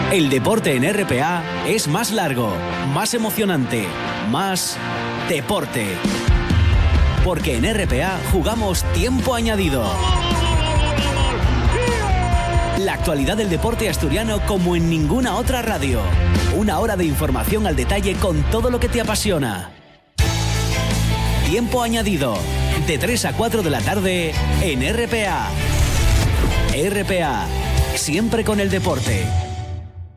El deporte en RPA es más largo, más emocionante, más deporte. Porque en RPA jugamos tiempo añadido. La actualidad del deporte asturiano como en ninguna otra radio. Una hora de información al detalle con todo lo que te apasiona. Tiempo añadido, de 3 a 4 de la tarde en RPA. RPA, siempre con el deporte.